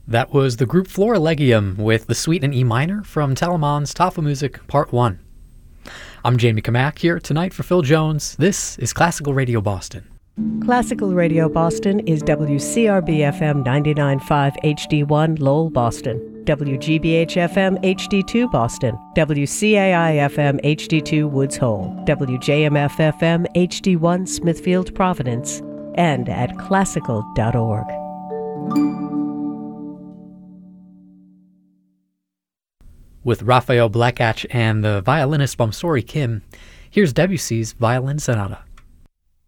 That was the group Florilegium with the Suite in E minor from Telemann's Tafelmusik Part 1. I'm Jamie Kamak here tonight for Phil Jones. This is Classical Radio Boston. Classical Radio Boston is WCRB-FM 99.5 HD1 Lowell, Boston, WGBH-FM HD2 Boston, WCAI-FM HD2 Woods Hole, WJMF-FM HD1 Smithfield, Providence, and at classical.org. With Raphael Blekach and the violinist Bomsori Kim, here's Debussy's Violin Sonata.